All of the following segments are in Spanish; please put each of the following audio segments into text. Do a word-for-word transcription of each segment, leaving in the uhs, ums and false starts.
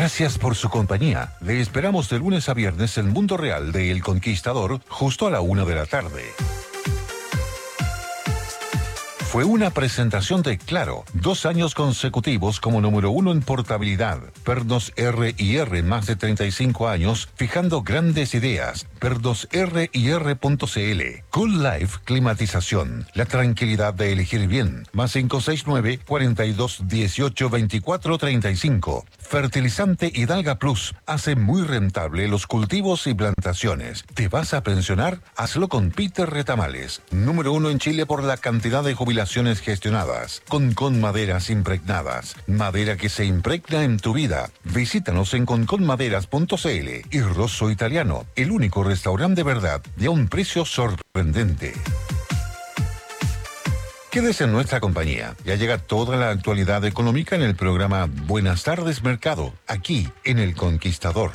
Gracias por su compañía. Le esperamos de lunes a viernes en Mundo Real de El Conquistador, justo a la una de la tarde. Fue una presentación de Claro, dos años consecutivos como número uno en portabilidad. Pernos R y R, más de treinta y cinco años, fijando grandes ideas. Pernos R y R punto c l. Cool Life Climatización. La tranquilidad de elegir bien. Más cinco seis nueve, cuarenta y dos, dieciocho, veinticuatro, treinta y cinco. Fertilizante Hidalga Plus. Hace muy rentable los cultivos y plantaciones. ¿Te vas a pensionar? Hazlo con Peter Retamales. Número uno en Chile por la cantidad de jubilaciones gestionadas, con con maderas impregnadas, madera que se impregna en tu vida. Visítanos en conconmaderas punto c l y Rosso Italiano, el único restaurante de verdad y a un precio sorprendente. Quédese en nuestra compañía. Ya llega toda la actualidad económica en el programa Buenas tardes Mercado, aquí en El Conquistador.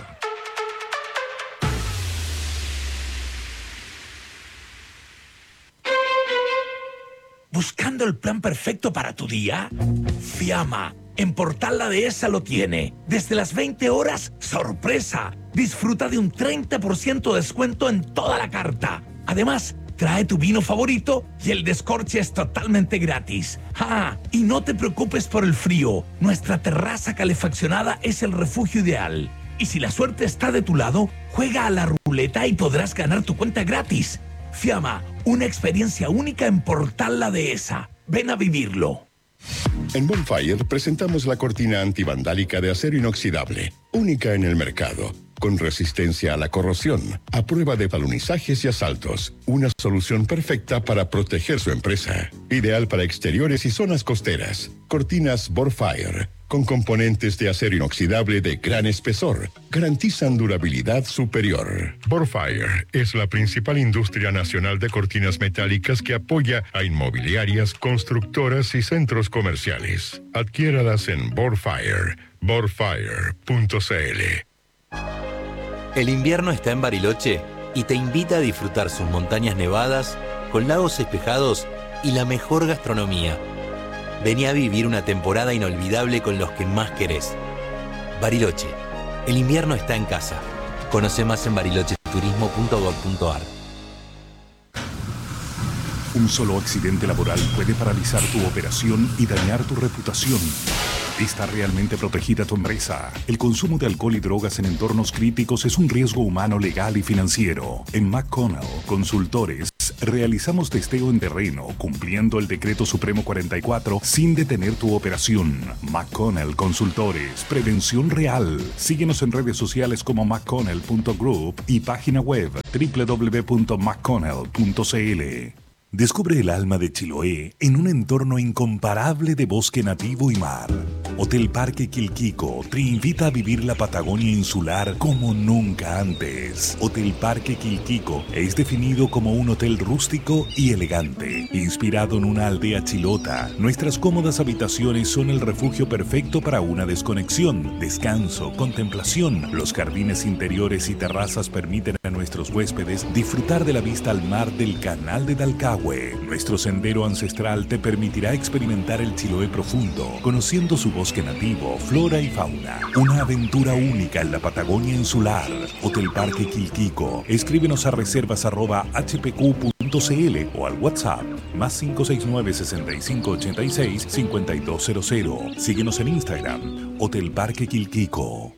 ¿Buscando el plan perfecto para tu día? Fiamma, en Portal La Dehesa lo tiene. Desde las veinte horas, ¡sorpresa! Disfruta de un treinta por ciento de descuento en toda la carta. Además, trae tu vino favorito y el descorche es totalmente gratis. ¡Ah! Y no te preocupes por el frío. Nuestra terraza calefaccionada es el refugio ideal. Y si la suerte está de tu lado, juega a la ruleta y podrás ganar tu cuenta gratis. Fiamma, una experiencia única en Portal La Dehesa. Ven a vivirlo. En Bonfire presentamos la cortina antivandálica de acero inoxidable, única en el mercado, con resistencia a la corrosión, a prueba de talonizajes y asaltos. Una solución perfecta para proteger su empresa. Ideal para exteriores y zonas costeras. Cortinas Bonfire, con componentes de acero inoxidable de gran espesor, garantizan durabilidad superior. Bonfire es la principal industria nacional de cortinas metálicas que apoya a inmobiliarias, constructoras y centros comerciales. Adquiéralas en Bonfire, bonfire punto c l. El invierno está en Bariloche y te invita a disfrutar sus montañas nevadas, con lagos espejados y la mejor gastronomía. Vení a vivir una temporada inolvidable con los que más querés. Bariloche. El invierno está en casa. Conoce más en bariloche turismo punto gov punto a r. Un solo accidente laboral puede paralizar tu operación y dañar tu reputación. ¿Está realmente protegida tu empresa? El consumo de alcohol y drogas en entornos críticos es un riesgo humano, legal y financiero. En McConnell Consultores realizamos testeo en terreno, cumpliendo el Decreto Supremo cuarenta y cuatro sin detener tu operación. McConnell Consultores, prevención real. Síguenos en redes sociales como mcconnell punto group y página web doble u doble u doble u punto mcconnell punto c l. Descubre el alma de Chiloé en un entorno incomparable de bosque nativo y mar. Hotel Parque Quilquico te invita a vivir la Patagonia insular como nunca antes. Hotel Parque Quilquico es definido como un hotel rústico y elegante, inspirado en una aldea chilota. Nuestras cómodas habitaciones son el refugio perfecto para una desconexión, descanso, contemplación. Los jardines interiores y terrazas permiten a nuestros huéspedes disfrutar de la vista al mar del Canal de Dalcahue. Nuestro sendero ancestral te permitirá experimentar el Chiloé profundo, conociendo su bosque nativo, flora y fauna. Una aventura única en la Patagonia insular. Hotel Parque Quilquico. Escríbenos a reservas arroba h p q punto c l o al WhatsApp más cinco seis nueve, sesenta y cinco, ochenta y seis, cincuenta y dos cero cero. Síguenos en Instagram, Hotel Parque Quilquico.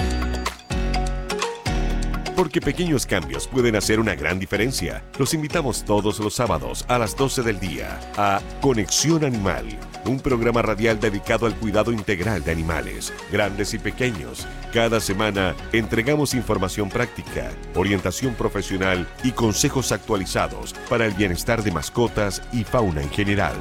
Porque pequeños cambios pueden hacer una gran diferencia. Los invitamos todos los sábados a las doce del día a Conexión Animal, un programa radial dedicado al cuidado integral de animales, grandes y pequeños. Cada semana entregamos información práctica, orientación profesional y consejos actualizados para el bienestar de mascotas y fauna en general.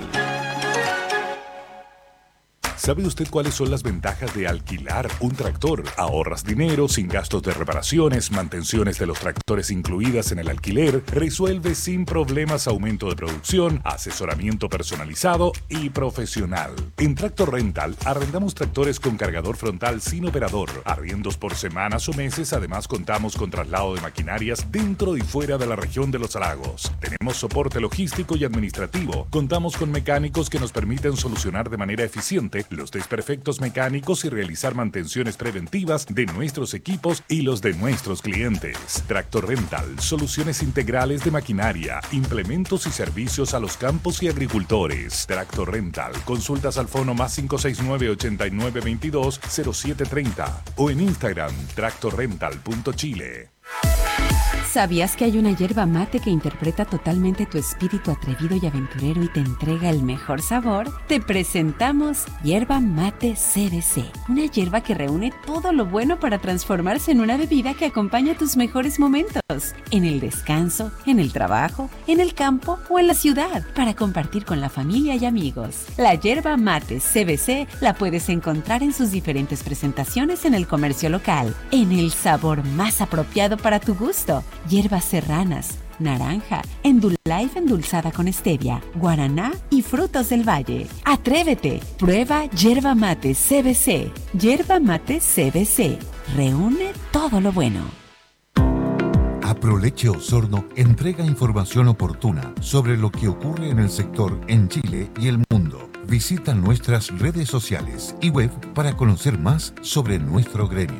¿Sabe usted cuáles son las ventajas de alquilar un tractor? Ahorras dinero sin gastos de reparaciones, mantenciones de los tractores incluidas en el alquiler, resuelve sin problemas aumento de producción, asesoramiento personalizado y profesional. En Tractor Rental arrendamos tractores con cargador frontal sin operador, arriendos por semanas o meses. Además contamos con traslado de maquinarias dentro y fuera de la región de los lagos. Tenemos soporte logístico y administrativo. Contamos con mecánicos que nos permiten solucionar de manera eficiente los desperfectos mecánicos y realizar mantenciones preventivas de nuestros equipos y los de nuestros clientes. Tractor Rental, soluciones integrales de maquinaria, implementos y servicios a los campos y agricultores. Tractor Rental, consultas al fono más cinco seis nueve, ochenta y nueve veintidós, cero siete treinta o en Instagram tractor rental punto chile. ¿Sabías que hay una yerba mate que interpreta totalmente tu espíritu atrevido y aventurero y te entrega el mejor sabor? Te presentamos Yerba Mate C B C, una yerba que reúne todo lo bueno para transformarse en una bebida que acompaña tus mejores momentos, en el descanso, en el trabajo, en el campo o en la ciudad, para compartir con la familia y amigos. La Yerba Mate C B C la puedes encontrar en sus diferentes presentaciones en el comercio local, en el sabor más apropiado para tu gusto. Hierbas serranas, naranja, Endullife endulzada con stevia, guaraná y frutos del valle. ¡Atrévete! Prueba Yerba Mate C B C. Yerba Mate C B C. Reúne todo lo bueno. Aproleche Osorno entrega información oportuna sobre lo que ocurre en el sector en Chile y el mundo. Visita nuestras redes sociales y web para conocer más sobre nuestro gremio.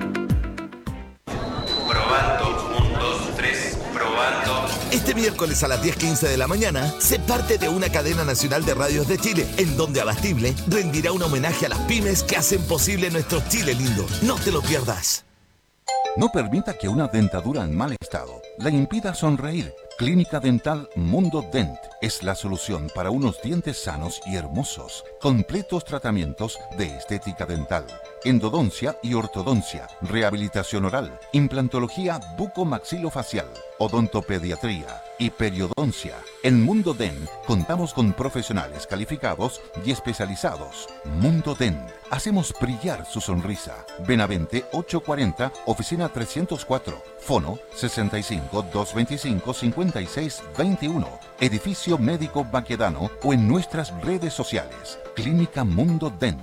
Este miércoles a las diez quince de la mañana, sé parte de una cadena nacional de radios de Chile, en donde Abastible rendirá un homenaje a las pymes que hacen posible nuestro Chile lindo. No te lo pierdas. No permita que una dentadura en mal estado la impida sonreír. Clínica Dental Mundo Dent es la solución para unos dientes sanos y hermosos. Completos tratamientos de estética dental, endodoncia y ortodoncia, rehabilitación oral, implantología bucomaxilofacial, odontopediatría y periodoncia. En Mundo Dent contamos con profesionales calificados y especializados. Mundo Dent. Hacemos brillar su sonrisa. Benavente ochocientos cuarenta, oficina trescientos cuatro, fono sesenta y cinco, doscientos veinticinco, cincuenta y seis veintiuno, edificio médico Baquedano o en nuestras redes sociales. Clínica Mundo Dent.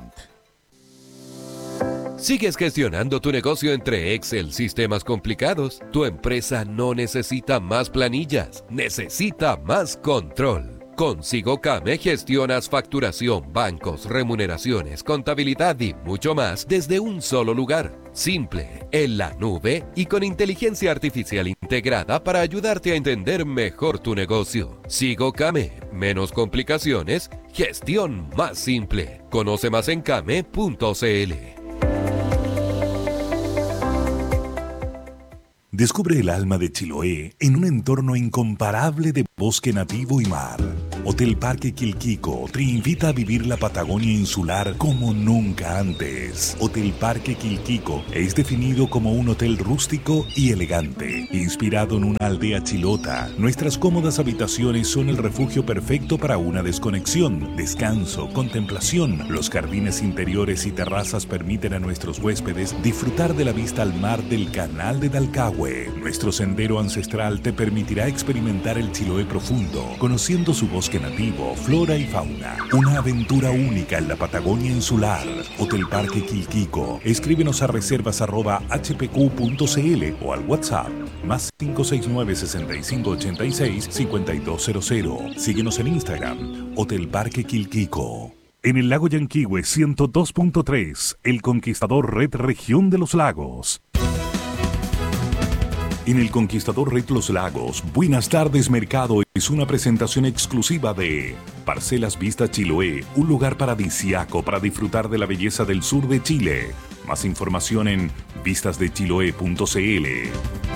¿Sigues gestionando tu negocio entre Excel, sistemas complicados? Tu empresa no necesita más planillas, necesita más control. Con SigoCame gestionas facturación, bancos, remuneraciones, contabilidad y mucho más desde un solo lugar. Simple, en la nube y con inteligencia artificial integrada para ayudarte a entender mejor tu negocio. SigoCame, menos complicaciones, gestión más simple. Conoce más en came punto cl. Descubre el alma de Chiloé en un entorno incomparable de bosque nativo y mar. Hotel Parque Quilquico te invita a vivir la Patagonia insular como nunca antes. Hotel Parque Quilquico es definido como un hotel rústico y elegante, inspirado en una aldea chilota. Nuestras cómodas habitaciones son el refugio perfecto para una desconexión, descanso, contemplación. Los jardines interiores y terrazas permiten a nuestros huéspedes disfrutar de la vista al mar del Canal de Dalcahue. Nuestro sendero ancestral te permitirá experimentar el Chiloé profundo, conociendo su bosque nativo, flora y fauna. Una aventura única en la Patagonia insular. Hotel Parque Quilquico. Escríbenos a reservas arroba h p q punto c l o al WhatsApp más cinco seis nueve, sesenta y cinco ochenta y seis, cincuenta y dos cero cero. Síguenos en Instagram, Hotel Parque Quilquico. En el lago Yanquihue ciento dos punto tres, El Conquistador Red Región de los Lagos. En El Conquistador Red Los Lagos, Buenas Tardes Mercado es una presentación exclusiva de Parcelas Vista Chiloé, un lugar paradisíaco para disfrutar de la belleza del sur de Chile. Más información en vistas de chiloé punto c l.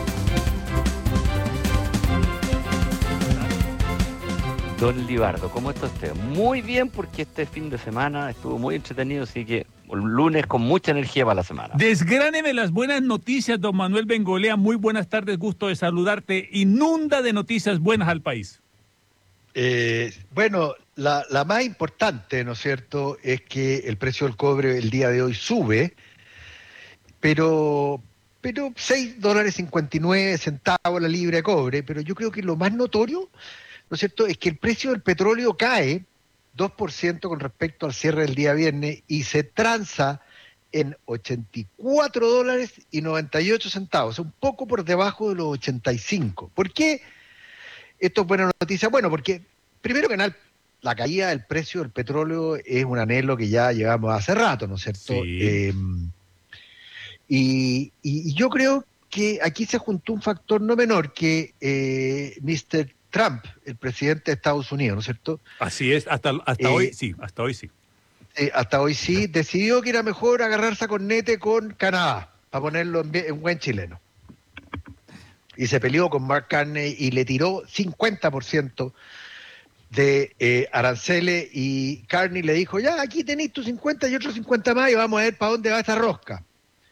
Don Libardo, ¿cómo está usted? Muy bien, porque este fin de semana estuvo muy entretenido, así que un lunes con mucha energía para la semana. Desgráneme las buenas noticias, don Manuel Bengolea. Muy buenas tardes, gusto de saludarte. Inunda de noticias buenas al país. Eh, bueno, la, la más importante, ¿no es cierto?, es que el precio del cobre el día de hoy sube, pero, pero seis dólares cincuenta y nueve centavos la libra de cobre, pero yo creo que lo más notorio, ¿no es cierto?, es que el precio del petróleo cae dos por ciento con respecto al cierre del día viernes y se transa en ochenta y cuatro dólares y noventa y ocho centavos, un poco por debajo de los ochenta y cinco. ¿Por qué esto es buena noticia? Bueno, porque primero que nada la caída del precio del petróleo es un anhelo que ya llevamos hace rato, ¿no es cierto? Sí. Eh, y, y yo creo que aquí se juntó un factor no menor que eh, mister Trump, el presidente de Estados Unidos, ¿no es cierto? Así es, hasta, hasta Eh, hoy sí, hasta hoy sí. Eh, hasta hoy sí, decidió que era mejor agarrarse a cornete con Canadá, para ponerlo en, bien- en buen chileno. Y se peleó con Mark Carney y le tiró cincuenta por ciento de eh, aranceles, y Carney le dijo, ya, aquí tenéis tus cincuenta y otros cincuenta más y vamos a ver para dónde va esta rosca.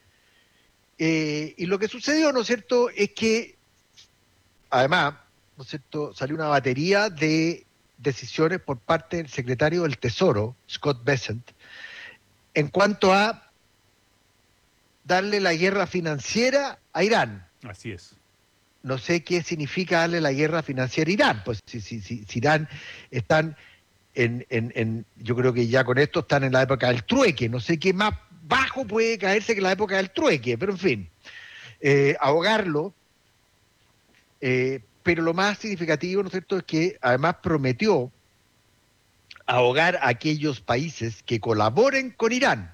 Eh, y lo que sucedió, ¿no es cierto?, es que, además, ¿no es cierto?, salió una batería de decisiones por parte del secretario del Tesoro, Scott Bessent, en cuanto a darle la guerra financiera a Irán. Así es. No sé qué significa darle la guerra financiera a Irán, pues si, si, si, si Irán están en, en, en, yo creo que ya con esto están en la época del trueque, no sé qué más bajo puede caerse que la época del trueque, pero en fin, eh, ahogarlo, eh, pero lo más significativo, ¿no es cierto?, es que además prometió ahogar a aquellos países que colaboren con Irán.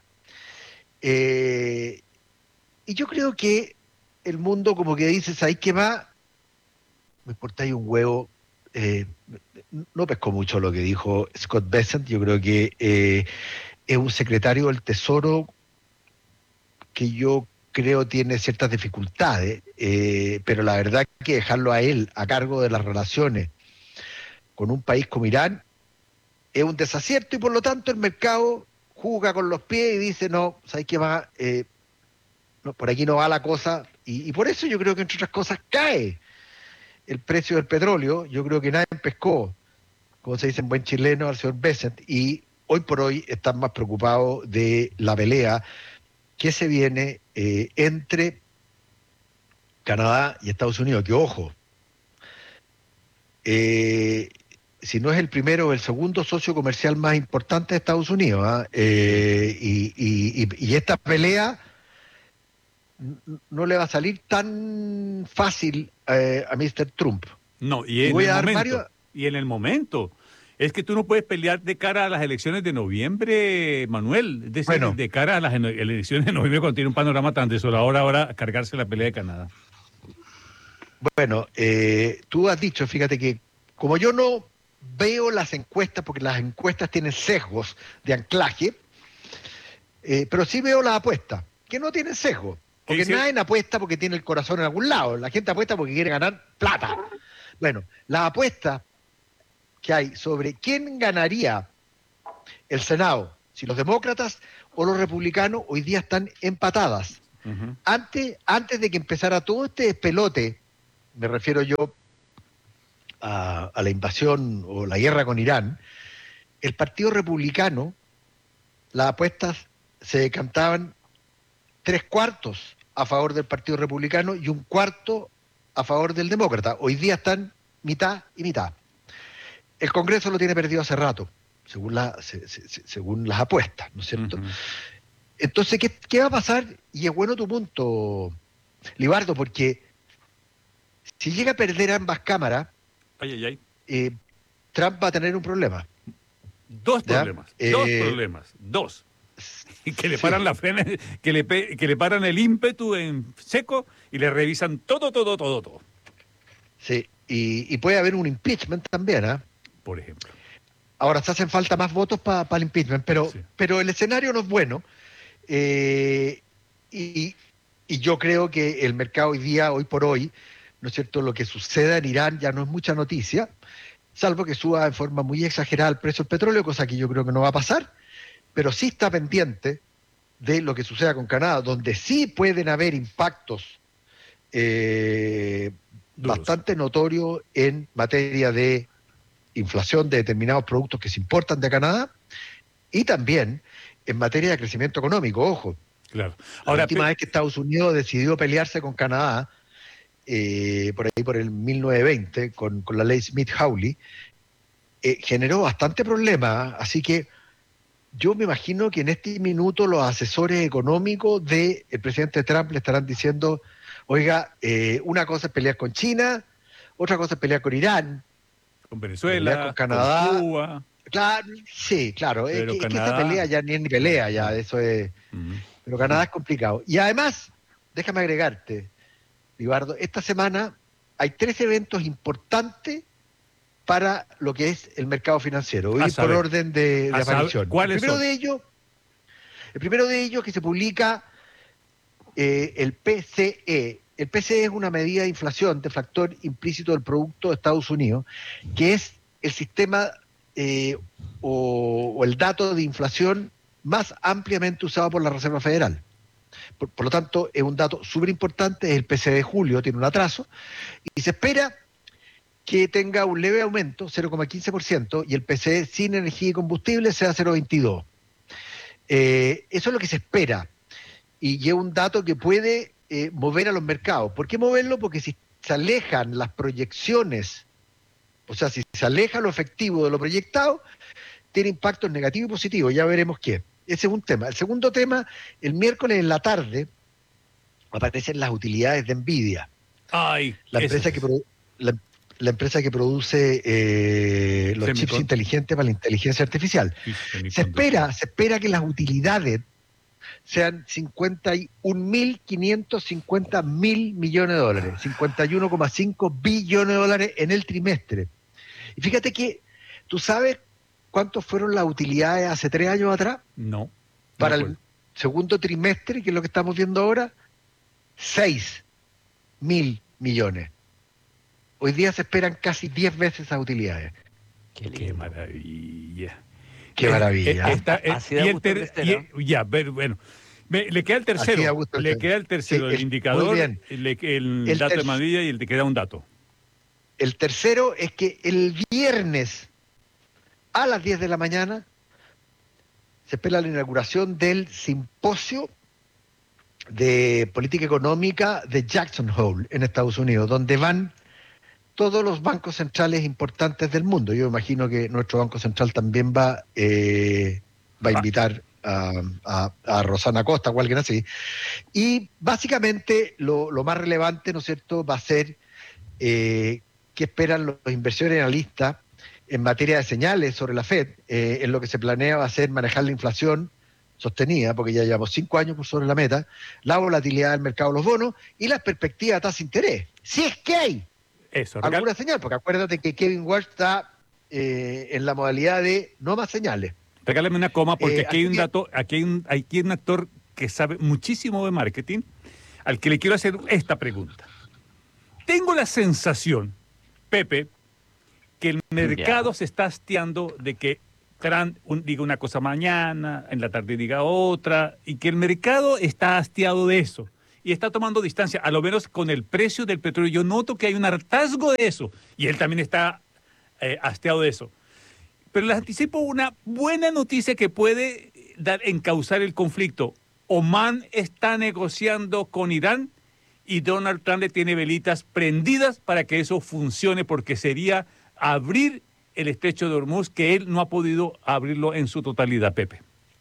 Eh, y yo creo que el mundo como que dice, ¿sabes qué va? Me importáis un huevo. Eh, no pescó mucho lo que dijo Scott Bessent. Yo creo que eh, es un secretario del Tesoro que yo creo tiene ciertas dificultades, eh, pero la verdad que dejarlo a él a cargo de las relaciones con un país como Irán es un desacierto, y por lo tanto el mercado juzga con los pies y dice, no, ¿sabes qué va? Eh, no, por aquí no va la cosa, y, y por eso yo creo que entre otras cosas cae el precio del petróleo. Yo creo que nadie pescó, como se dice en buen chileno, al señor Bessent, y hoy por hoy están más preocupados de la pelea que se viene eh, entre Canadá y Estados Unidos, que ojo, eh, si no es el primero o el segundo socio comercial más importante de Estados Unidos, ¿ah? eh, y, y, y, y esta pelea no le va a salir tan fácil eh, a mister Trump. No, y Y en, voy el a dar momento, varios- y en el momento. Es que tú no puedes pelear de cara a las elecciones de noviembre, Manuel. Es decir, Bueno. de cara a las eno- elecciones de noviembre, cuando tiene un panorama tan desolador, ahora cargarse la pelea de Canadá. Bueno, eh, tú has dicho, fíjate que como yo no veo las encuestas, porque las encuestas tienen sesgos de anclaje, eh, pero sí veo las apuestas, que no tienen sesgo. Porque dice? nadie apuesta porque tiene el corazón en algún lado. La gente apuesta porque quiere ganar plata. Bueno, las apuestas que hay sobre quién ganaría el Senado, si los demócratas o los republicanos, hoy día están empatadas. Ujú. Antes, antes de que empezara todo este despelote, me refiero yo a, a la invasión o la guerra con Irán, el Partido Republicano, las apuestas se decantaban tres cuartos a favor del Partido Republicano y un cuarto a favor del Demócrata. Hoy día están mitad y mitad. El Congreso lo tiene perdido hace rato, según, la, se- se- se- según las apuestas, ¿no es cierto? Ujú. Entonces, ¿qué, ¿qué va a pasar? Y es bueno tu punto, Libardo, porque si llega a perder ambas cámaras, Ay, ay, ay. eh, Trump va a tener un problema. Dos ¿Ya? problemas. Dos Eh, problemas. Dos. Y que le paran la frena, que le, pe- que le paran el ímpetu en seco y le revisan todo, todo, todo, todo. Sí, y, y puede haber un impeachment también, ¿ah? Por ejemplo. Ahora, se hacen falta más votos para el impeachment, pero, Sí. pero el escenario no es bueno. Eh, y, y yo creo que el mercado hoy día, hoy por hoy, ¿no es cierto?, lo que suceda en Irán ya no es mucha noticia, salvo que suba en forma muy exagerada el precio del petróleo, cosa que yo creo que no va a pasar, pero sí está pendiente de lo que suceda con Canadá, donde sí pueden haber impactos eh, Duros. bastante notorios en materia de inflación de determinados productos que se importan de Canadá, y también en materia de crecimiento económico, ojo. Claro. La Ahora, última pe- vez que Estados Unidos decidió pelearse con Canadá, eh, por ahí por el mil novecientos veinte, con, con la ley Smith-Hawley, eh, generó bastante problema. Así que yo me imagino que en este minuto los asesores económicos del presidente Trump le estarán diciendo, oiga, eh, una cosa es pelear con China, otra cosa es pelear con Irán, con Venezuela, pelear con Canadá, con Cuba. Claro, sí, claro. Es Pero que, es que Canadá- esa pelea ya ni es ni pelea, ya, eso es. Ujú. Pero Canadá es complicado. Y además, déjame agregarte, Libardo, esta semana hay tres eventos importantes para lo que es el mercado financiero. Voy A a ir por saber. orden de, de A saber, aparición. ¿cuáles el primero son? de ellos, el primero de ellos que se publica eh, el P C E. El P C E es una medida de inflación, de factor implícito del producto de Estados Unidos, que es el sistema eh, o, o el dato de inflación más ampliamente usado por la Reserva Federal. Por, por lo tanto, es un dato súper importante, es el P C E de julio, tiene un atraso, y se espera que tenga un leve aumento, cero coma quince por ciento, y el P C E sin energía y combustible sea cero coma veintidós por ciento. Eh, eso es lo que se espera, y es un dato que puede eh, mover a los mercados. ¿Por qué moverlo? Porque si se alejan las proyecciones, o sea, si se aleja lo efectivo de lo proyectado, tiene impactos negativos y positivos, ya veremos qué. Ese es un tema. El segundo tema, el miércoles en la tarde aparecen las utilidades de Nvidia, Ay, la eso empresa es. que produ- la, la empresa que produce eh, los Semicon- chips inteligentes para la inteligencia artificial. Sí, Se semiconductor. espera, se espera que las utilidades sean cincuenta y un mil quinientos cincuenta mil millones de dólares, cincuenta y uno coma cinco billones de dólares en el trimestre. Y fíjate que, ¿tú sabes cuántos fueron las utilidades hace tres años atrás? No. Para no el segundo trimestre, que es lo que estamos viendo ahora, seis mil millones. Hoy día se esperan casi diez veces esas utilidades. Qué Qué lindo. maravilla. Qué Eh, maravilla. eh, esta- eh, Así da y el gusto ter- que esté, y- ya, ver, bueno. Me- le queda el Así da tercero. gusto Le esté. queda el tercero, Sí, el es- indicador, muy bien. le- el, El dato de ter- Madrid y el te queda un dato. El tercero es que el viernes a las diez de la mañana se espera la inauguración del simposio de política económica de Jackson Hole en Estados Unidos, donde van todos los bancos centrales importantes del mundo. Yo imagino que nuestro Banco Central también va, eh, va a invitar a, a- a Rosana Costa o alguien así. Y básicamente lo, lo más relevante, ¿no es cierto?, va a ser eh, qué esperan los inversores analistas en materia de señales sobre la Fed. Eh, en lo que se planea va a ser manejar la inflación sostenida, porque ya llevamos cinco años por sobre la meta, la volatilidad del mercado de los bonos y las perspectivas de tasa de interés. Si es que hay Eso, alguna regal- señal, porque acuérdate que Kevin Walsh está eh, en la modalidad de no más señales. regálame una coma porque Eh, aquí hay así un que- dato, aquí hay un, aquí hay un actor que sabe muchísimo de marketing, al que le quiero hacer esta pregunta. Tengo la sensación, Pepe, que el mercado se está hastiando de que Trump un- diga una cosa mañana, en la tarde diga otra, y que el mercado está hastiado de eso y está tomando distancia, a lo menos con el precio del petróleo. Yo noto que hay un hartazgo de eso y él también está eh, hastiado de eso. Pero les anticipo una buena noticia que puede dar, encauzar el conflicto. Omán está negociando con Irán y Donald Trump le tiene velitas prendidas para que eso funcione, porque sería abrir el estrecho de Hormuz, que él no ha podido abrirlo en su totalidad, Pepe.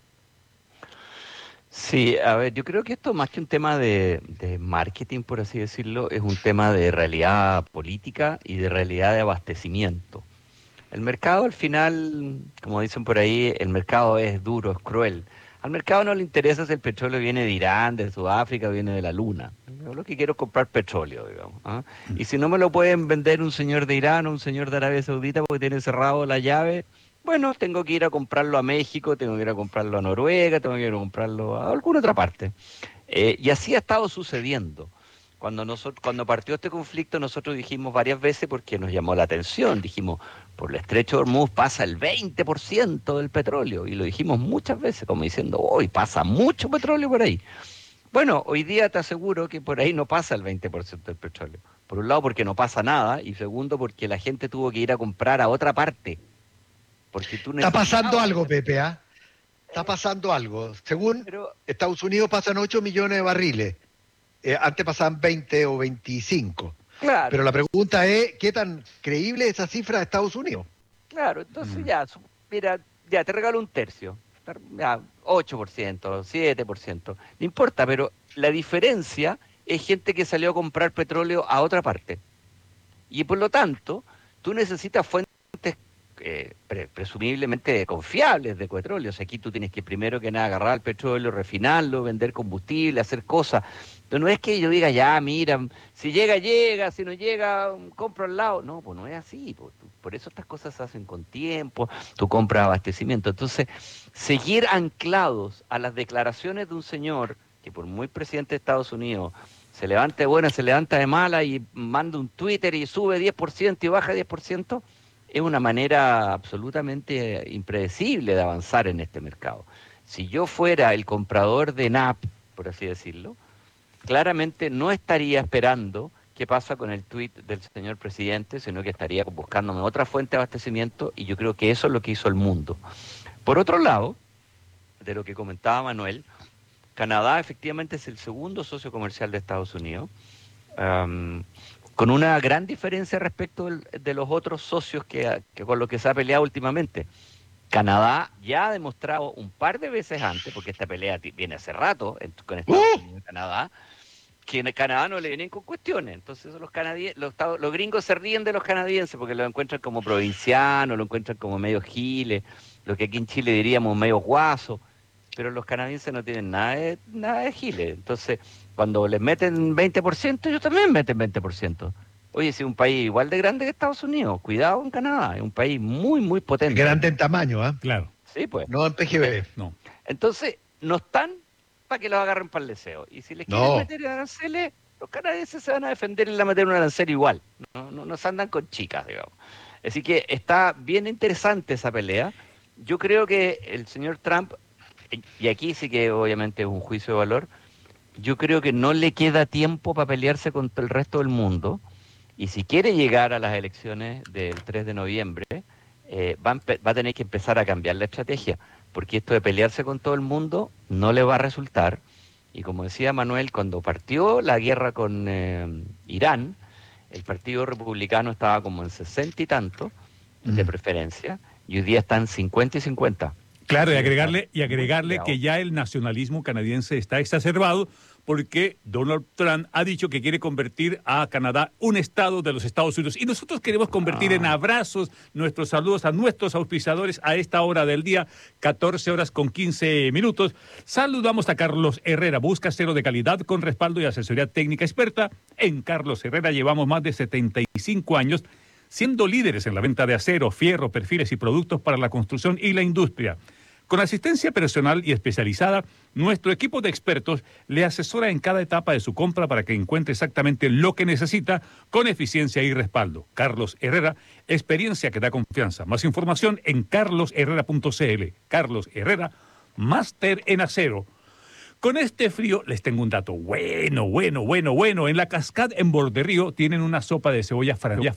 Sí, a ver, yo creo que esto más que un tema de, de marketing, por así decirlo, es un tema de realidad política y de realidad de abastecimiento. El mercado al final, como dicen por ahí, el mercado es duro, es cruel. Al mercado no le interesa si el petróleo viene de Irán, de Sudáfrica, viene de la Luna. Yo lo que quiero es comprar petróleo, digamos. ¿ah? Y si no me lo pueden vender un señor de Irán o un señor de Arabia Saudita porque tiene cerrado la llave, bueno, tengo que ir a comprarlo a México, tengo que ir a comprarlo a Noruega, tengo que ir a comprarlo a alguna otra parte. Eh, y así ha estado sucediendo. Cuando, nosotros, cuando partió este conflicto, nosotros dijimos varias veces, porque nos llamó la atención, dijimos, por el estrecho de Hormuz pasa el veinte por ciento del petróleo, y lo dijimos muchas veces, como diciendo, hoy pasa mucho petróleo por ahí. Bueno, hoy día te aseguro que por ahí no pasa el veinte por ciento del petróleo. Por un lado, porque no pasa nada, y segundo, porque la gente tuvo que ir a comprar a otra parte. Porque tú Está pasando necesitabas- algo, Pepe, ¿ah? Está pasando algo. Según Pero- Estados Unidos pasan ocho millones de barriles. Eh, antes pasaban veinte o veinticinco. Claro. Pero la pregunta es, ¿qué tan creíble es esa cifra de Estados Unidos? Claro, entonces ya, su- mira, ya te regalo un tercio, ya, ocho por ciento, siete por ciento, no importa, pero la diferencia es gente que salió a comprar petróleo a otra parte. Y por lo tanto, tú necesitas fuentes eh, pre- presumiblemente confiables de petróleo. O sea, aquí tú tienes que primero que nada agarrar el petróleo, refinarlo, vender combustible, hacer cosas. Pero no es que yo diga, ya, mira, si llega, llega, si no llega, compro al lado. No, pues no es así. Pues, tú- por eso estas cosas se hacen con tiempo, tú compras abastecimiento. Entonces, seguir anclados a las declaraciones de un señor que por muy presidente de Estados Unidos se levanta de buena, se levanta de mala y manda un Twitter y sube diez por ciento y baja diez por ciento, es una manera absolutamente impredecible de avanzar en este mercado. Si yo fuera el comprador de N A P, por así decirlo, claramente no estaría esperando qué pasa con el tuit del señor presidente, sino que estaría buscándome otra fuente de abastecimiento, y yo creo que eso es lo que hizo el mundo. Por otro lado, de lo que comentaba Manuel, Canadá efectivamente es el segundo socio comercial de Estados Unidos, um, con una gran diferencia respecto del, de los otros socios que, que con los que se ha peleado últimamente. Canadá ya ha demostrado un par de veces antes, porque esta pelea ti- viene hace rato en- con Estados ¡Uh! Unidos y Canadá, que en Canadá no le vienen con cuestiones. Entonces los, canadien- los, estados- los gringos se ríen de los canadienses porque los encuentran como provincianos, lo encuentran como medio giles, lo que aquí en Chile diríamos medio guaso, pero los canadienses no tienen nada de, nada de giles. Entonces, cuando les meten veinte por ciento, ellos también meten veinte por ciento. Oye, si es un país igual de grande que Estados Unidos, cuidado en Canadá, es un país muy, muy potente. Grande en tamaño, ¿ah? Claro. Sí, pues. No en P G B. No. Entonces, no están para que los agarren para el deseo. Y si les No. quieren meter aranceles, los canadienses se van a defender y la meter un arancel igual. No, no, no se andan con chicas, digamos. Así que está bien interesante esa pelea. Yo creo que el señor Trump, y aquí sí que obviamente es un juicio de valor, yo creo que no le queda tiempo para pelearse contra el resto del mundo. Y si quiere llegar a las elecciones del tres de noviembre, eh, va, a empe- va a tener que empezar a cambiar la estrategia, porque esto de pelearse con todo el mundo no le va a resultar. Y como decía Manuel, cuando partió la guerra con eh, Irán, el Partido Republicano estaba como en sesenta y tanto de Mm. preferencia, y hoy día están cincuenta y cincuenta. Claro, y Sí, agregarle, está y agregarle muy que ya el nacionalismo canadiense está exacerbado porque Donald Trump ha dicho que quiere convertir a Canadá un estado de los Estados Unidos. Y nosotros queremos convertir en abrazos nuestros saludos a nuestros auspiciadores a esta hora del día, catorce horas con quince minutos. Saludamos a Carlos Herrera. Busca acero de calidad con respaldo y asesoría técnica experta. En Carlos Herrera llevamos más de setenta y cinco años siendo líderes en la venta de acero, fierro, perfiles y productos para la construcción y la industria. Con asistencia personal y especializada, nuestro equipo de expertos le asesora en cada etapa de su compra para que encuentre exactamente lo que necesita con eficiencia y respaldo. Carlos Herrera, experiencia que da confianza. Más información en carlos herrera punto c l. Carlos Herrera, máster en acero. Con este frío les tengo un dato bueno, bueno, bueno, bueno. En la Cascade en Borderío tienen una sopa de cebolla francesa